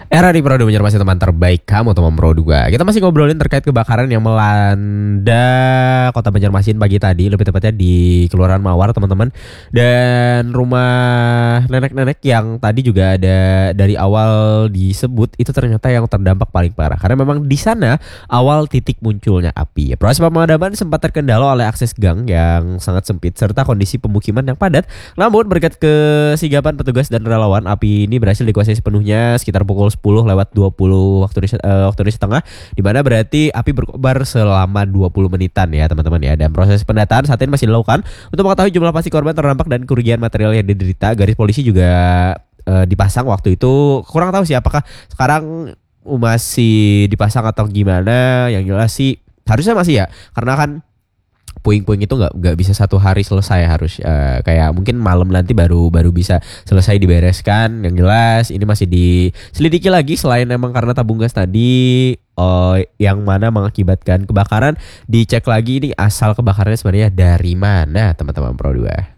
Era di Pro 2 masih teman terbaik kamu teman Pro 2. Kita masih ngobrolin terkait kebakaran yang melanda kota Banjarmasin pagi tadi, lebih tepatnya di Kelurahan Mawar teman-teman. Dan rumah nenek-nenek yang tadi juga ada dari awal disebut itu ternyata yang terdampak paling parah. Karena memang di sana awal titik munculnya api. Proses pemadaman sempat terkendala oleh akses gang yang sangat sempit serta kondisi pemukiman yang padat. Namun berkat kesigapan petugas dan relawan, api ini berhasil dikuasai sepenuhnya sekitar pukul 10 lewat 20 waktu Indonesia Tengah, di mana berarti api berkobar selama 20 menitan ya teman-teman ya. Dan proses pendataan saat ini masih dilakukan untuk mengetahui jumlah pasti korban terdampak dan kerugian material yang diderita. Garis polisi juga dipasang waktu itu, kurang tahu sih apakah sekarang masih dipasang atau gimana. Yang jelas sih harusnya masih ya, karena kan puing-puing itu nggak bisa satu hari selesai, harus kayak mungkin malam nanti baru bisa selesai dibereskan. Yang jelas ini masih diselidiki lagi, selain emang karena tabung gas tadi yang mana mengakibatkan kebakaran, dicek lagi ini asal kebakarannya sebenarnya dari mana teman-teman Pro 2.